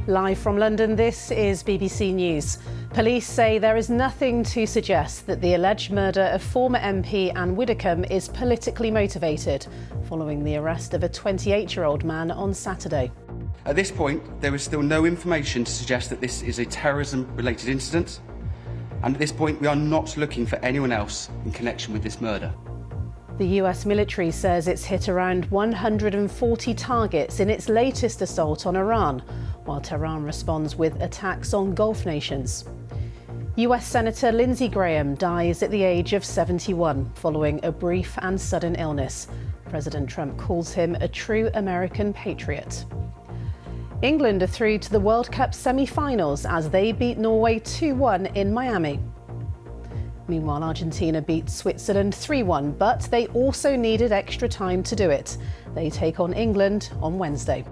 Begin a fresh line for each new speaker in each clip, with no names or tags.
Live from London, this is BBC News. Police say there is nothing to suggest that the alleged murder of former MP Anne Widdecombe is politically motivated, following the arrest of a 28-year-old man on Saturday.
At this point, there is still no information to suggest that this is a terrorism-related incident, and at this point we are not looking for anyone else in connection with this murder.
The US military says it's hit around 140 targets in its latest assault on Iran, while Tehran responds with attacks on Gulf nations. US Senator Lindsey Graham dies at the age of 71 following a brief and sudden illness. President Trump calls him a true American patriot. England are through to the World Cup semi-finals as they beat Norway 2-1 in Miami. Meanwhile, Argentina beat Switzerland 3-1, but they also needed extra time to do it. They take on England on Wednesday.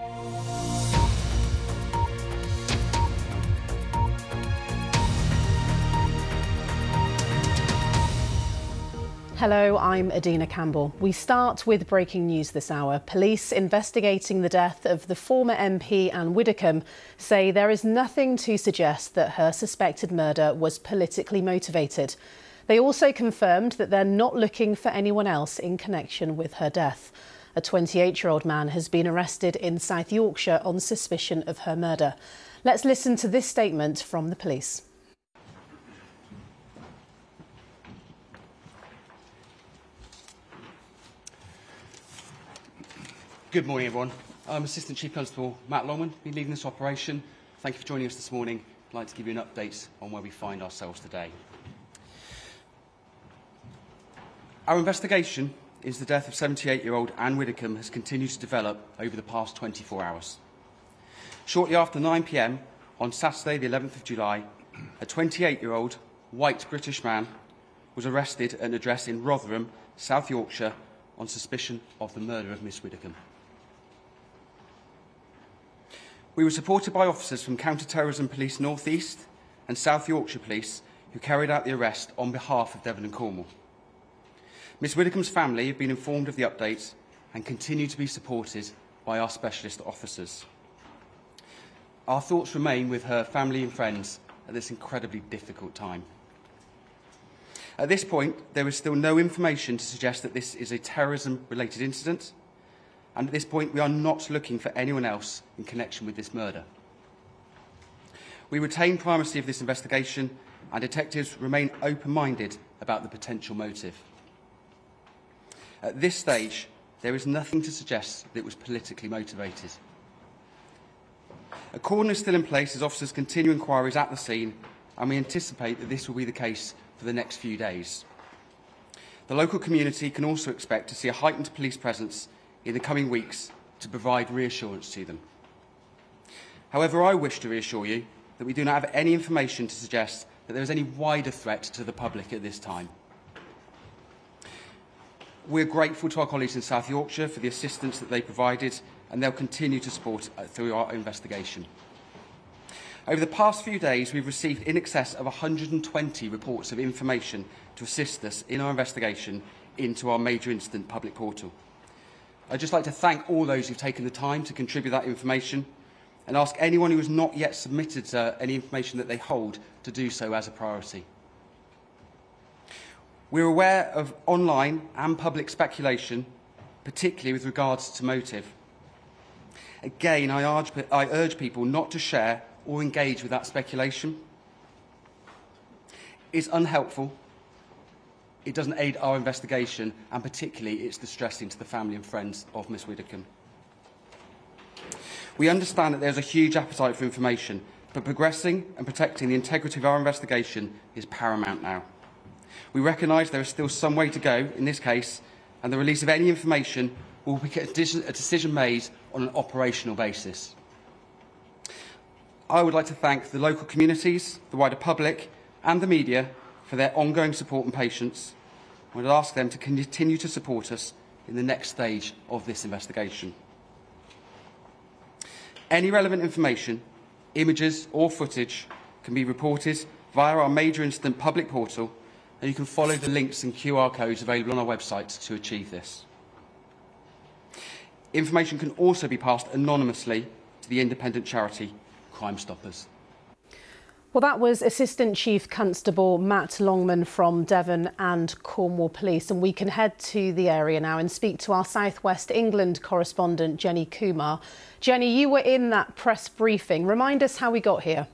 Hello, I'm Adina Campbell. We start with breaking news this hour. Police investigating the death of the former MP Anne Widdecombe say there is nothing to suggest that her suspected murder was politically motivated. They also confirmed that they're not looking for anyone else in connection with her death. A 28-year-old man has been arrested in South Yorkshire on suspicion of her murder. Let's listen to this statement from the police.
Good morning, everyone. I'm Assistant Chief Constable Matt Longman, been leading this operation. Thank you for joining us this morning. I'd like to give you an update on where we find ourselves today. Our investigation into the death of 78-year-old Anne Widdecombe has continued to develop over the past 24 hours. Shortly after 9 p.m. on Saturday, the 11th of July, a 28-year-old white British man was arrested at an address in Rotherham, South Yorkshire, on suspicion of the murder of Miss Widdecombe. We were supported by officers from Counter-Terrorism Police North East and South Yorkshire Police who carried out the arrest on behalf of Devon and Cornwall. Miss Widdecombe's family have been informed of the update and continue to be supported by our specialist officers. Our thoughts remain with her family and friends at this incredibly difficult time. At this point, there is still no information to suggest that this is a terrorism-related incident, and at this point we are not looking for anyone else in connection with this murder. We retain primacy of this investigation and detectives remain open-minded about the potential motive. At this stage, there is nothing to suggest that it was politically motivated. A cordon is still in place as officers continue inquiries at the scene, and we anticipate that this will be the case for the next few days. The local community can also expect to see a heightened police presence in the coming weeks to provide reassurance to them. However, I wish to reassure you that we do not have any information to suggest that there is any wider threat to the public at this time. We're grateful to our colleagues in South Yorkshire for the assistance that they provided, and they'll continue to support through our investigation. Over the past few days, we've received in excess of 120 reports of information to assist us in our investigation into our major incident public portal. I'd just like to thank all those who've taken the time to contribute that information and ask anyone who has not yet submitted any information that they hold to do so as a priority. We're aware of online and public speculation, particularly with regards to motive. Again, I urge people not to share or engage with that speculation. It's unhelpful, it doesn't aid our investigation, and particularly it's distressing to the family and friends of Miss Widdecombe. We understand that there's a huge appetite for information, but progressing and protecting the integrity of our investigation is paramount now. We recognise there is still some way to go in this case, and the release of any information will be a decision made on an operational basis. I would like to thank the local communities, the wider public and the media for their ongoing support and patience. I would ask them to continue to support us in the next stage of this investigation. Any relevant information, images or footage can be reported via our major incident public portal, and you can follow the links and QR codes available on our website to achieve this. Information can also be passed anonymously to the independent charity Crime Stoppers.
Well, that was Assistant Chief Constable Matt Longman from Devon and Cornwall Police, and we can head to the area now and speak to our South West England correspondent Jenny Kumar. Jenny, you were in that press briefing. Remind us how we got here.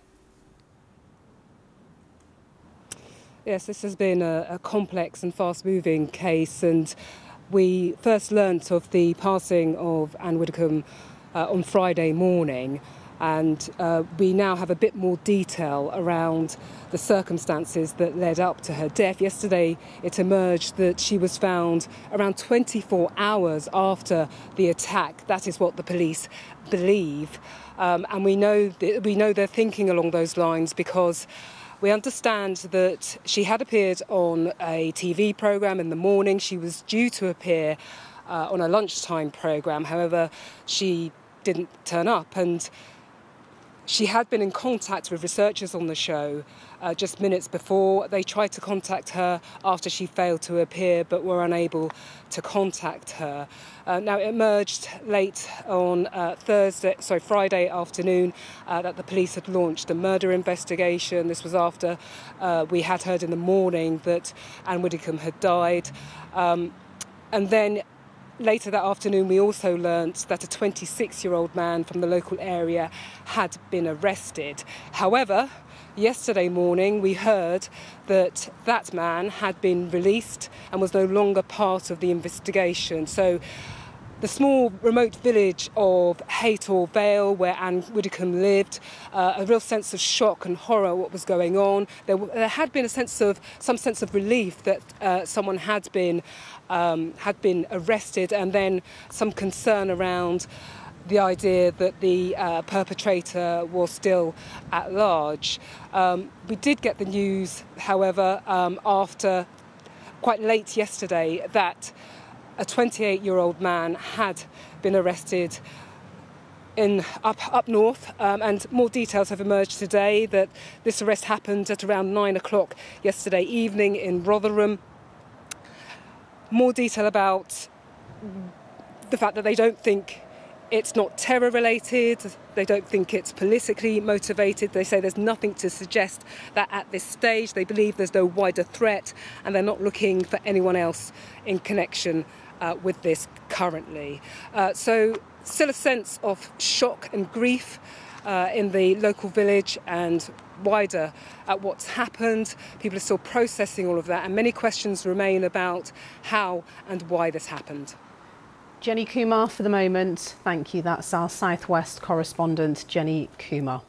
Yes, this has been a complex and fast-moving case, and we first learnt of the passing of Anne Widdecombe on Friday morning. And we now have a bit more detail around the circumstances that led up to her death. Yesterday, it emerged that she was found around 24 hours after the attack. That is what the police believe. And we know they're thinking along those lines because we understand that she had appeared on a TV programme in the morning. She was due to appear on a lunchtime programme. However, she didn't turn up, and she had been in contact with researchers on the show just minutes before. They tried to contact her after she failed to appear, but were unable to contact her. Now, it emerged late on Friday afternoon that the police had launched a murder investigation. This was after we had heard in the morning that Anne Widdecombe had died. And then later that afternoon, we also learnt that a 26-year-old man from the local area had been arrested. However, yesterday morning, we heard that that man had been released and was no longer part of the investigation. So the small remote village of Haytor Vale, where Anne Widdecombe lived, a real sense of shock and horror at what was going on. There had been some sense of relief that someone had been arrested, and then some concern around the idea that the perpetrator was still at large. We did get the news, however, after quite late yesterday that a 28-year-old man had been arrested up north, and more details have emerged today that this arrest happened at around 9 o'clock yesterday evening in Rotherham. More detail about the fact that they don't think it's not terror-related, they don't think it's politically motivated. They say there's nothing to suggest that at this stage. They believe there's no wider threat, and they're not looking for anyone else in connection with this currently. So still a sense of shock and grief in the local village and wider at what's happened. People are still processing all of that, and many questions remain about how and why this happened.
Jenny Kumar for the moment. Thank you. That's our South West correspondent, Jenny Kumar.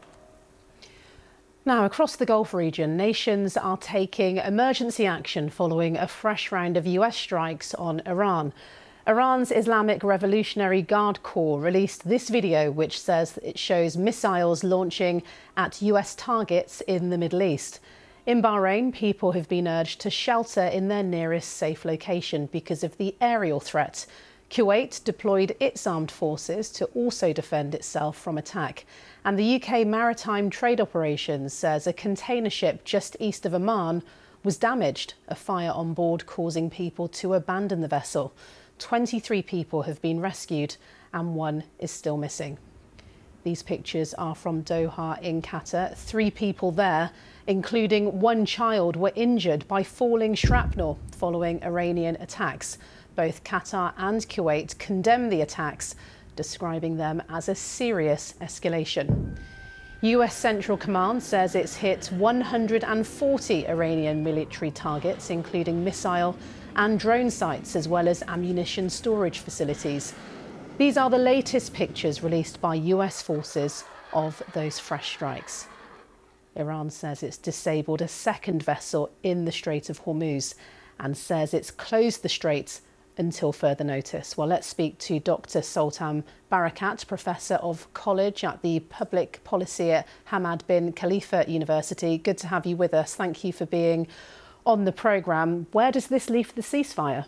Now, across the Gulf region, nations are taking emergency action following a fresh round of US strikes on Iran. Iran's Islamic Revolutionary Guard Corps released this video, which says it shows missiles launching at US targets in the Middle East. In Bahrain, people have been urged to shelter in their nearest safe location because of the aerial threat. Kuwait deployed its armed forces to also defend itself from attack. And the UK Maritime Trade Operations says a container ship just east of Oman was damaged, a fire on board causing people to abandon the vessel. 23 people have been rescued and one is still missing. These pictures are from Doha in Qatar. 3 people there, including 1 child, were injured by falling shrapnel following Iranian attacks. Both Qatar and Kuwait condemn the attacks, describing them as a serious escalation. US Central Command says it's hit 140 Iranian military targets, including missile and drone sites, as well as ammunition storage facilities. These are the latest pictures released by US forces of those fresh strikes. Iran says it's disabled a second vessel in the Strait of Hormuz and says it's closed the strait until further notice. Well, let's speak to Dr. Sultan Barakat, Professor of College at the Public Policy at Hamad bin Khalifa University. Good to have you with us. Thank you for being on the programme. Where does this leave the ceasefire?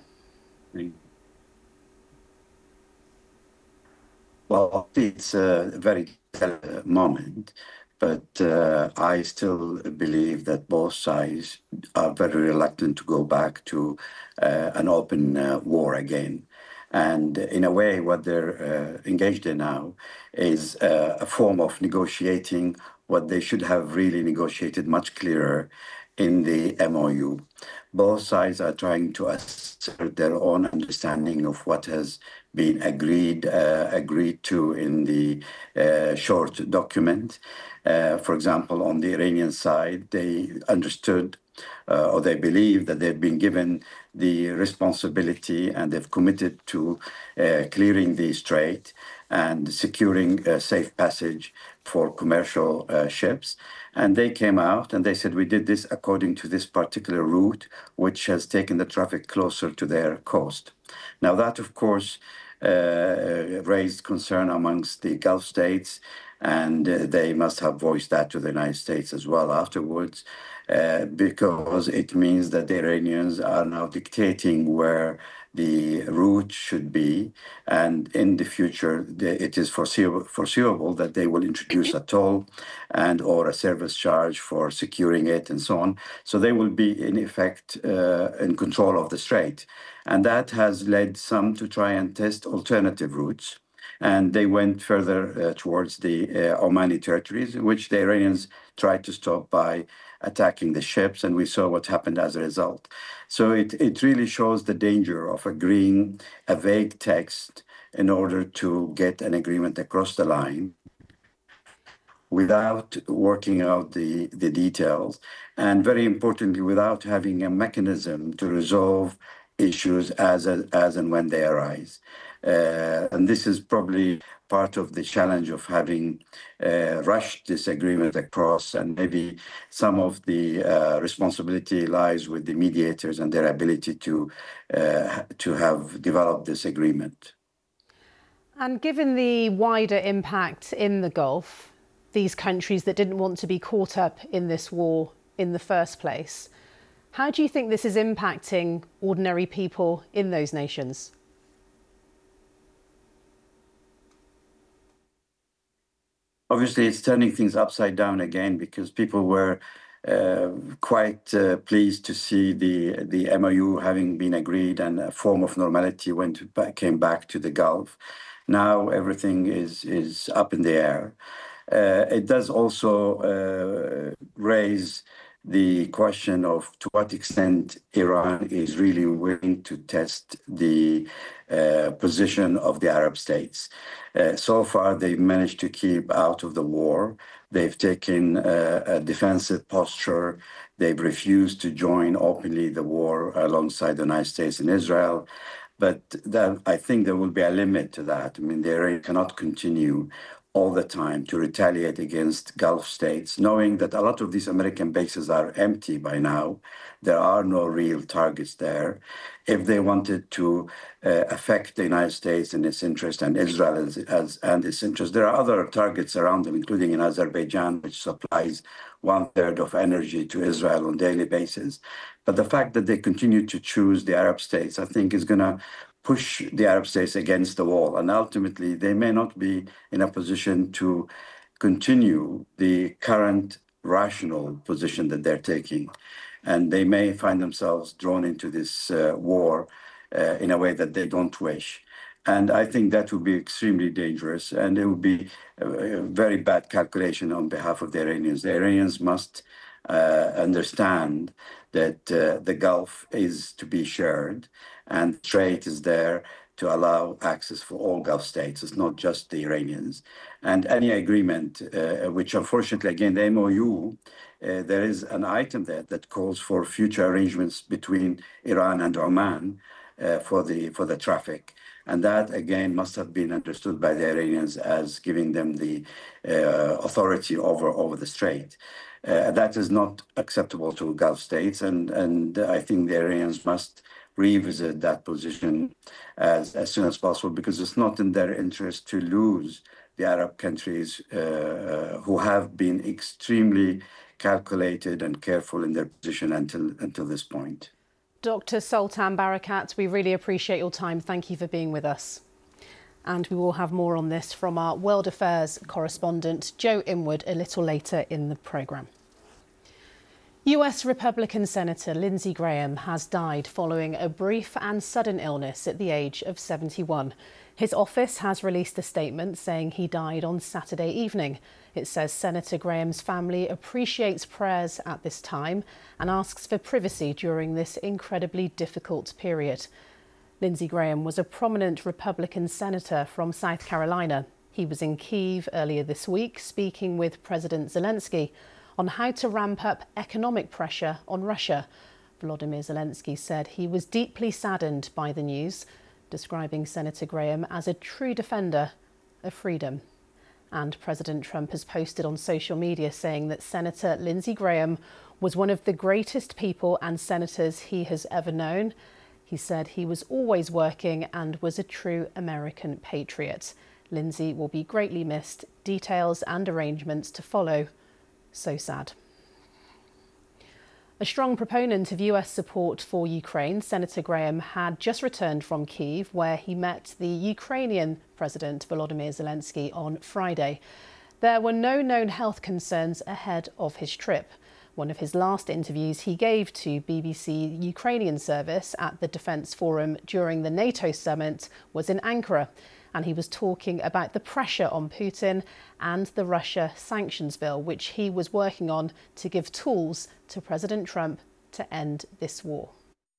Well, it's a very delicate moment, but I still believe that both sides are very reluctant to go back to an open war again. And in a way, what they're engaged in now is a form of negotiating what they should have really negotiated much clearer in the MOU. Both sides are trying to assert their own understanding of what has been agreed to in the short document. For example, on the Iranian side, they understood or they believe that they've been given the responsibility and they've committed to clearing the strait and securing a safe passage for commercial ships. And they came out and they said, we did this according to this particular route, which has taken the traffic closer to their coast. Now, that, of course, raised concern amongst the Gulf states, and they must have voiced that to the United States as well afterwards, because it means that the Iranians are now dictating where the route should be, and in the future it is foreseeable that they will introduce a toll and or a service charge for securing it and so on. So they will be in effect in control of the strait, and that has led some to try and test alternative routes. And they went further towards the Omani territories, which the Iranians tried to stop by attacking the ships, and we saw what happened as a result. So it really shows the danger of agreeing a vague text in order to get an agreement across the line without working out the details, and very importantly, without having a mechanism to resolve issues as and when they arise. And this is probably part of the challenge of having rushed this agreement across, and maybe some of the responsibility lies with the mediators and their ability to have developed this agreement.
And given the wider impact in the Gulf, these countries that didn't want to be caught up in this war in the first place, how do you think this is impacting ordinary people in those nations?
Obviously, it's turning things upside down again, because people were quite pleased to see the MOU having been agreed and a form of normality came back to the Gulf. Now everything is up in the air. It does also raise the question of to what extent Iran is really willing to test the position of the Arab states. So far, they've managed to keep out of the war. They've taken a defensive posture. They've refused to join openly the war alongside the United States and Israel. But I think there will be a limit to that. I mean, they cannot continue all the time to retaliate against Gulf states, knowing that a lot of these American bases are empty by now. There are no real targets there. If they wanted to affect the United States in its interest and Israel and its interest, there are other targets around them, including in Azerbaijan, which supplies 1/3 of energy to Israel on a daily basis. But the fact that they continue to choose the Arab states, I think, is going to push the Arab states against the wall. And ultimately, they may not be in a position to continue the current rational position that they're taking. And they may find themselves drawn into this war in a way that they don't wish. And I think that would be extremely dangerous, and it would be a very bad calculation on behalf of the Iranians. The Iranians must understand that the Gulf is to be shared, and the strait is there to allow access for all Gulf states. It's not just the Iranians. And any agreement, which unfortunately, again, the MOU, there is an item there that calls for future arrangements between Iran and Oman for the traffic. And that, again, must have been understood by the Iranians as giving them the authority over the strait. That is not acceptable to Gulf states, and I think the Iranians must revisit that position as soon as possible, because it's not in their interest to lose the Arab countries who have been extremely calculated and careful in their position until this point.
Dr. Sultan Barakat, we really appreciate your time. Thank you for being with us. And we will have more on this from our World Affairs correspondent, Joe Inwood, a little later in the programme. US Republican Senator Lindsey Graham has died following a brief and sudden illness at the age of 71. His office has released a statement saying he died on Saturday evening. It says Senator Graham's family appreciates prayers at this time and asks for privacy during this incredibly difficult period. Lindsey Graham was a prominent Republican senator from South Carolina. He was in Kyiv earlier this week speaking with President Zelensky on how to ramp up economic pressure on Russia. Volodymyr Zelensky said he was deeply saddened by the news, describing Senator Graham as a true defender of freedom. And President Trump has posted on social media saying that Senator Lindsey Graham was one of the greatest people and senators he has ever known. He said he was always working and was a true American patriot. Lindsey will be greatly missed. Details and arrangements to follow. So sad. A strong proponent of US support for Ukraine, Senator Graham had just returned from Kyiv, where he met the Ukrainian President Volodymyr Zelensky on Friday. There were no known health concerns ahead of his trip. One of his last interviews he gave to BBC Ukrainian service at the Defence Forum during the NATO summit was in Ankara, and he was talking about the pressure on Putin and the Russia sanctions bill, which he was working on to give tools to President Trump to end this war.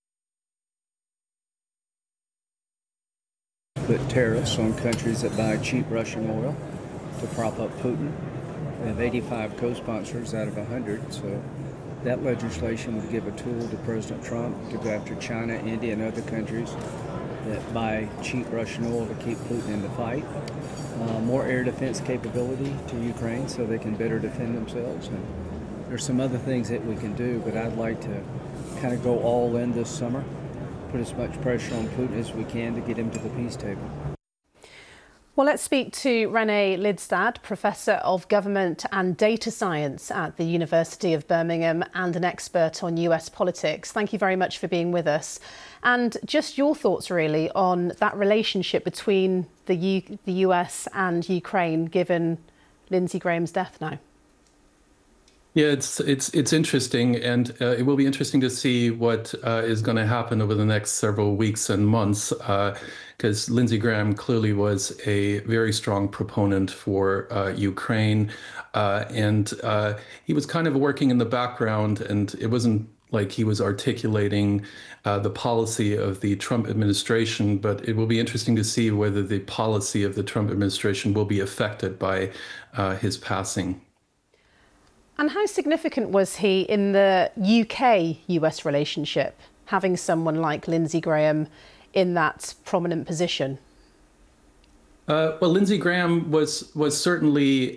Put tariffs on countries that buy cheap Russian oil to prop up Putin. We have 85 co-sponsors out of 100, so that legislation would give a tool to President Trump to go after China, India, and other countries that buy cheap Russian oil to keep Putin in the fight. More air defense capability to Ukraine so they can better defend themselves. And there's some other things that we can do, but I'd like to kind of go all in this summer, put as much pressure on Putin as we can to get him to the peace table.
Well, let's speak to René Lidstad, Professor of Government and Data Science at the University of Birmingham and an expert on US politics. Thank you very much for being with us. And just your thoughts, really, on that relationship between the US and Ukraine, given Lindsey Graham's death now.
Yeah, it's interesting, and it will be interesting to see what is going to happen over the next several weeks and months, because Lindsey Graham clearly was a very strong proponent for Ukraine, and he was kind of working in the background, and it wasn't like he was articulating the policy of the Trump administration, but it will be interesting to see whether the policy of the Trump administration will be affected by his passing.
And how significant was he in the UK-US relationship, having someone like Lindsey Graham in that prominent position?
Well, Lindsey Graham was certainly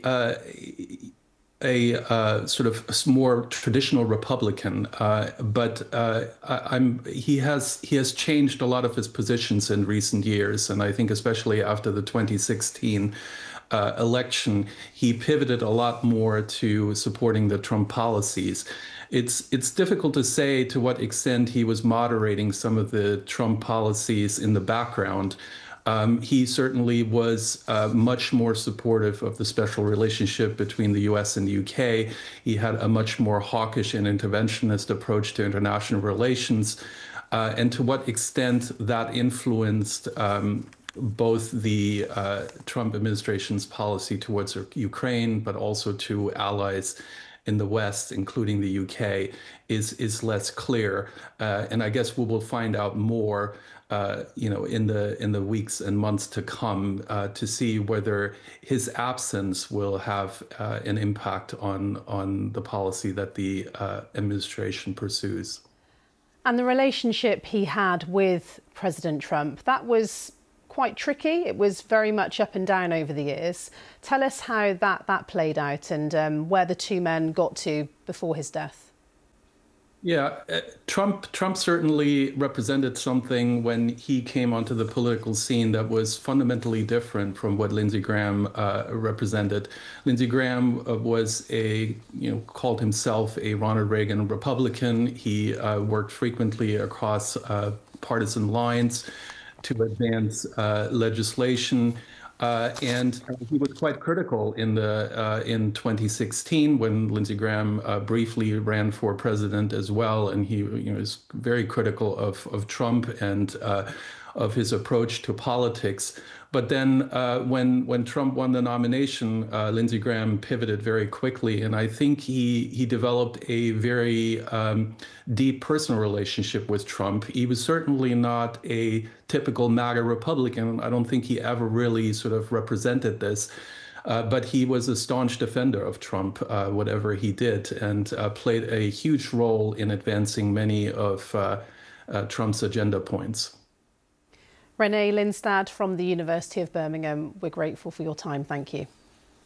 a sort of more traditional Republican, but he has changed a lot of his positions in recent years, and I think especially after the 2016 election, he pivoted a lot more to supporting the Trump policies. It's difficult to say to what extent he was moderating some of the Trump policies in the background. He certainly was much more supportive of the special relationship between the US and the UK. He had a much more hawkish and interventionist approach to international relations. And to what extent that influenced both the Trump administration's policy towards Ukraine, but also to allies in the West, including the UK, is less clear. And I guess we will find out more, in the weeks and months to come, to see whether his absence will have an impact on the policy that the administration pursues.
And the relationship he had with President Trump, that was quite tricky. It was very much up and down over the years. Tell us how that played out and where the two men got to before his death.
Yeah, Trump certainly represented something when he came onto the political scene that was fundamentally different from what Lindsey Graham represented. Lindsey Graham was called himself a Ronald Reagan Republican. He worked frequently across partisan lines to advance legislation. And he was quite critical in 2016 when Lindsey Graham briefly ran for president as well, and he is very critical of Trump and of his approach to politics. But then when Trump won the nomination, Lindsey Graham pivoted very quickly, and I think he developed a very deep personal relationship with Trump. He was certainly not a typical MAGA Republican. I don't think he ever really sort of represented this. But he was a staunch defender of Trump, whatever he did, and played a huge role in advancing many of Trump's agenda points.
René Lindstad from the University of Birmingham, we're grateful for your time. Thank you.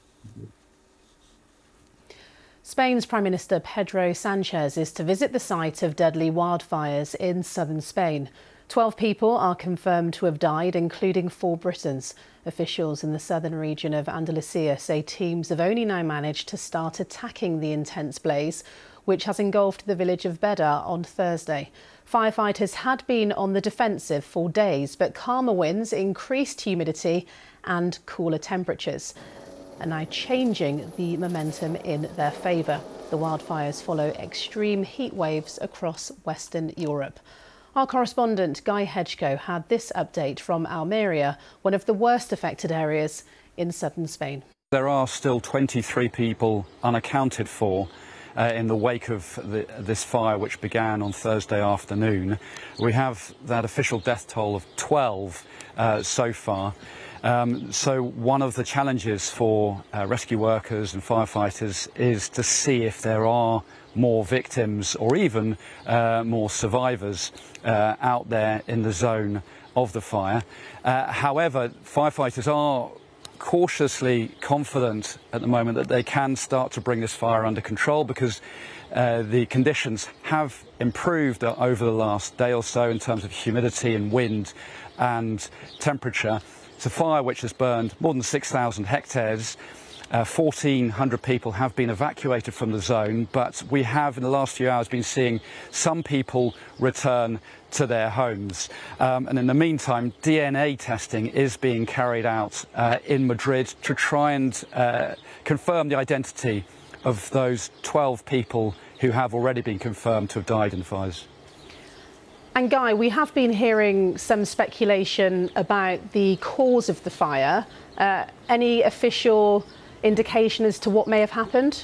Spain's Prime Minister Pedro Sanchez is to visit the site of deadly wildfires in southern Spain. 12 people are confirmed to have died, including 4 Britons. Officials in the southern region of Andalusia say teams have only now managed to start attacking the intense blaze, which has engulfed the village of Beda on Thursday. Firefighters had been on the defensive for days, but calmer winds, increased humidity and cooler temperatures are now changing the momentum in their favour. The wildfires follow extreme heat waves across Western Europe. Our correspondent Guy Hedgecoe had this update from Almeria, one of the worst affected areas in southern Spain.
There are still 23 people unaccounted for in the wake of this fire, which began on Thursday afternoon. We have that official death toll of 12 so far. So one of the challenges for rescue workers and firefighters is to see if there are more victims or even more survivors out there in the zone of the fire. However, firefighters are cautiously confident at the moment that they can start to bring this fire under control because the conditions have improved over the last day or so in terms of humidity and wind and temperature. It's a fire which has burned more than 6,000 hectares. 1,400 people have been evacuated from the zone, but we have in the last few hours been seeing some people return to their homes. And in the meantime, DNA testing is being carried out in Madrid to try and confirm the identity of those 12 people who have already been confirmed to have died in the fires.
And Guy, we have been hearing some speculation about the cause of the fire. Any official indication as to what may have happened?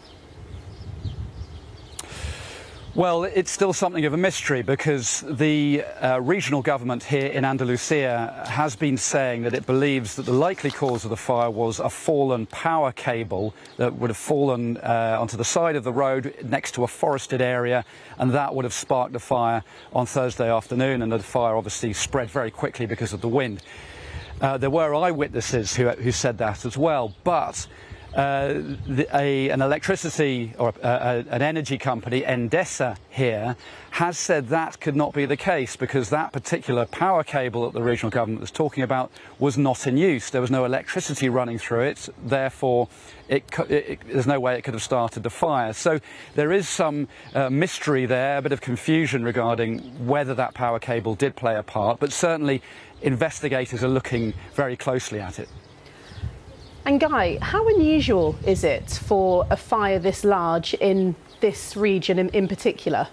Well, it's still something of a mystery because the regional government here in Andalusia has been saying that it believes that the likely cause of the fire was a fallen power cable that would have fallen onto the side of the road next to a forested area, and that would have sparked the fire on Thursday afternoon, and the fire obviously spread very quickly because of the wind. There were eyewitnesses who said that as well, but an electricity or an energy company, Endesa here, has said that could not be the case because that particular power cable that the regional government was talking about was not in use. There was no electricity running through it, therefore there's no way it could have started the fire. So there is some mystery there, a bit of confusion regarding whether that power cable did play a part, but certainly investigators are looking very closely at it.
And Guy, how unusual is it for a fire this large in this region in particular?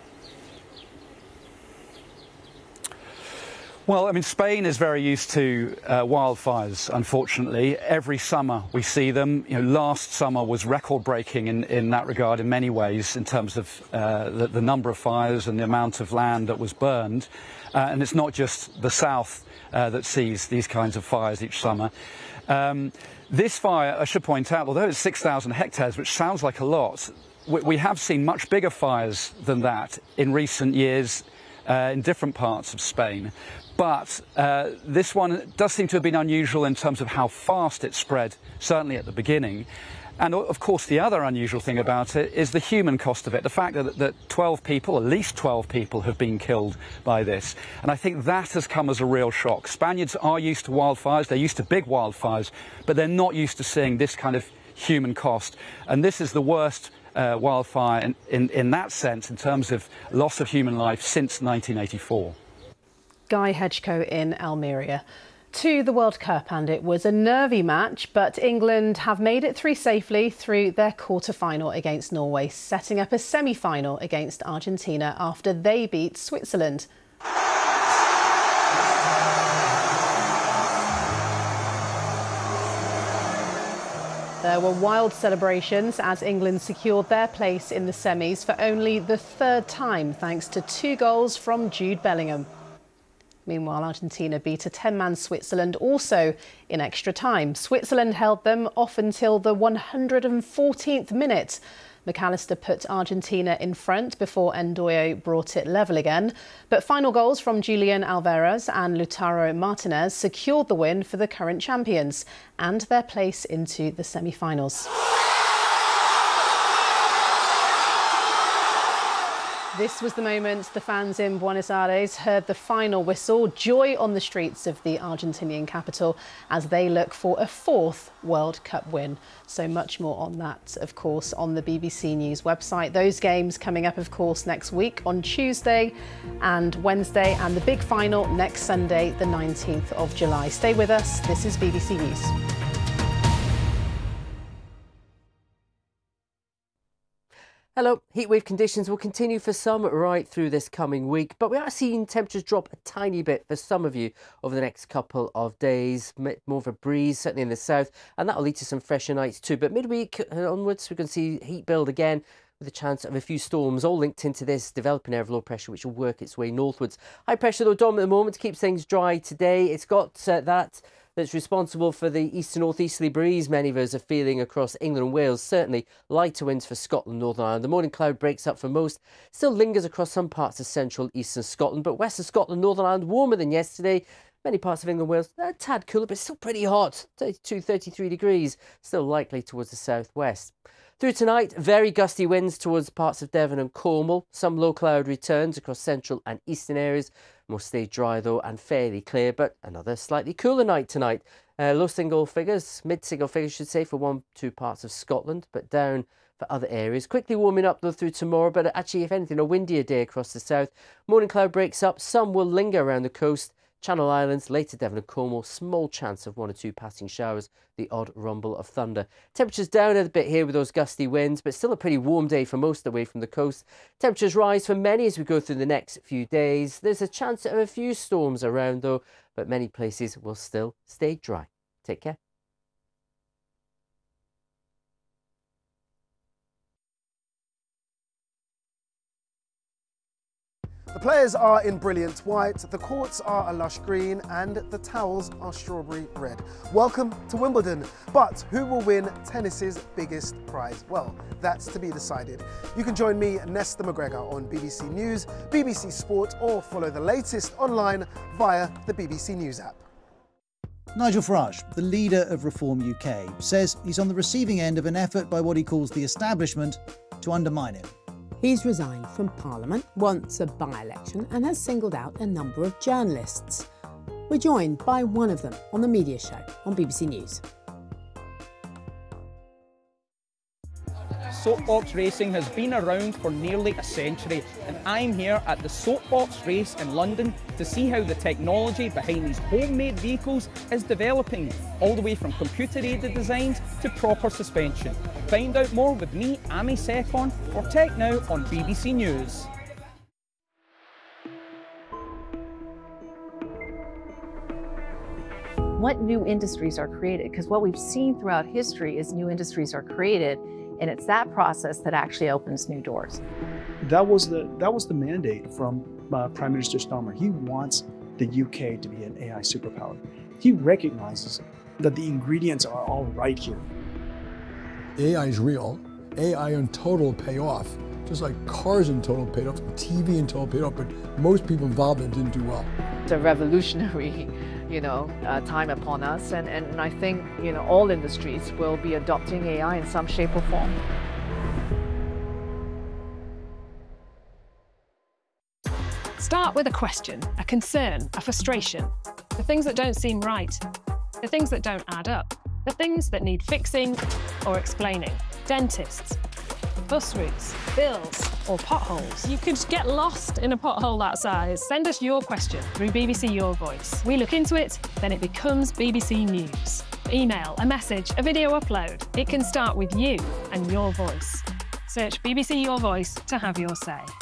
Well, I mean, Spain is very used to wildfires, unfortunately. Every summer we see them. You know, last summer was record-breaking in that regard in many ways in terms of the number of fires and the amount of land that was burned. And it's not just the south that sees these kinds of fires each summer. This fire, I should point out, although it's 6,000 hectares, which sounds like a lot, we have seen much bigger fires than that in recent years in different parts of Spain. But this one does seem to have been unusual in terms of how fast it spread, certainly at the beginning. And of course, the other unusual thing about it is the human cost of it, the fact that 12 people, at least 12 people, have been killed by this. And I think that has come as a real shock. Spaniards are used to wildfires, they're used to big wildfires, but they're not used to seeing this kind of human cost. And this is the worst wildfire in that sense, in terms of loss of human life, since 1984.
Guy Hedgecoe in Almeria. To the World Cup, and it was a nervy match, but England have made it through safely through their quarter-final against Norway, setting up a semi-final against Argentina after they beat Switzerland. There were wild celebrations as England secured their place in the semis for only the third time, thanks to 2 goals from Jude Bellingham. Meanwhile, Argentina beat a 10-man Switzerland also in extra time. Switzerland held them off until the 114th minute. McAllister put Argentina in front before Ndoye brought it level again. But final goals from Julian Alvarez and Lautaro Martinez secured the win for the current champions and their place into the semi-finals. This was the moment the fans in Buenos Aires heard the final whistle. Joy on the streets of the Argentinian capital as they look for a 4th World Cup win. So much more on that, of course, on the BBC News website. Those games coming up, of course, next week on Tuesday and Wednesday, and the big final next Sunday, the 19th of July. Stay with us. This is BBC News.
Hello. Heatwave conditions will continue for some right through this coming week, but we are seeing temperatures drop a tiny bit for some of you over the next couple of days. More of a breeze, certainly in the south, and that will lead to some fresher nights too. But midweek onwards, we're going to see heat build again, with a chance of a few storms, all linked into this developing area of low pressure, which will work its way northwards. High pressure, though, dominant at the moment, keeps things dry today. It's got that's responsible for the east to northeasterly breeze many of us are feeling across England and Wales. Certainly lighter winds for Scotland, Northern Ireland. The morning cloud breaks up for most, still lingers across some parts of central eastern Scotland, but western Scotland, Northern Ireland warmer than yesterday. Many parts of England and Wales a tad cooler, but still pretty hot, 32, 33 degrees, still likely towards the southwest. Through tonight, very gusty winds towards parts of Devon and Cornwall. Some low cloud returns across central and eastern areas. Will stay dry though and fairly clear, but another slightly cooler night tonight. Low single figures, mid-single figures should say, for 1-2 parts of Scotland, but down for other areas. Quickly warming up though through tomorrow, but actually, if anything, a windier day across the south. Morning cloud breaks up, some will linger around the coast. Channel Islands, later Devon and Cornwall, small chance of 1 or 2 passing showers, the odd rumble of thunder. Temperatures down a bit here with those gusty winds, but still a pretty warm day for most away from the coast. Temperatures rise for many as we go through the next few days. There's a chance of a few storms around though, but many places will still stay dry. Take care.
The players are in brilliant white, the courts are a lush green, and the towels are strawberry red. Welcome to Wimbledon. But who will win tennis's biggest prize? Well, that's to be decided. You can join me, Nesta McGregor, on BBC News, BBC Sport, or follow the latest online via the BBC News app.
Nigel Farage, the leader of Reform UK, says he's on the receiving end of an effort by what he calls the establishment to undermine him.
He's resigned from Parliament, wants a by-election, and has singled out a number of journalists. We're joined by one of them on the Media Show on BBC News.
Soapbox racing has been around for nearly a century, and I'm here at the Soapbox race in London to see how the technology behind these homemade vehicles is developing, all the way from computer-aided designs to proper suspension. Find out more with me, Amy Secon, for Tech Now on BBC News.
What new industries are created? Because what we've seen throughout history is new industries are created, and it's that process that actually opens new doors.
That was the mandate from Prime Minister Starmer. He wants the UK to be an AI superpower. He recognizes that the ingredients are all right here.
AI is real. AI in total pay off. Just like cars in total paid off, TV in total paid off, but most people involved in it didn't do well.
It's a revolutionary, time upon us, and I think, all industries will be adopting AI in some shape or form.
Start with a question, a concern, a frustration. The things that don't seem right, the things that don't add up, the things that need fixing or explaining. Dentists. bus routes, bills, or potholes. You could get lost in a pothole that size. Send us your question through BBC Your Voice. We look into it, then it becomes BBC News. Email, a message, a video upload. It can start with you and your voice. Search BBC Your Voice to have your say.